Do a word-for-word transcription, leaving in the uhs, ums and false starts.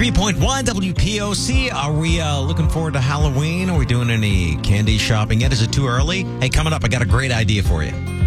ninety-three point one W P O C. Are we uh, looking forward to Halloween? Are we doing any candy shopping yet? Is it too early? Hey, coming up, I got a great idea for you.